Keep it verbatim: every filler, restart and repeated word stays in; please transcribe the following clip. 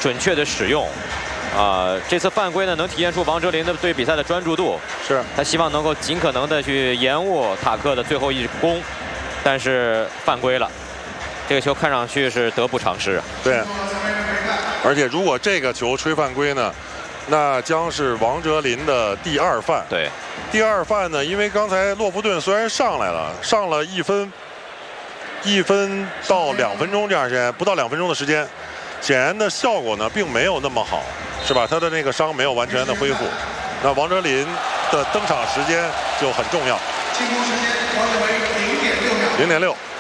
准确的使用。啊、呃，这次犯规呢，能体现出王哲林的对比赛的专注度。 是他希望能够尽可能的去延误塔克的最后一攻，但是犯规了。这个球看上去是得不偿失啊。 对，而且如果这个球吹犯规呢，那将是王哲林的第二犯。 对， 第二犯呢，因为刚才洛夫顿虽然上来了，上了一分，一分到两分钟这样时间，不到两分钟的时间，显然的效果呢并没有那么好，是吧？他的那个伤没有完全的恢复，那王哲林的登场时间就很重要。 进攻时间调整为零点六秒。 零点六。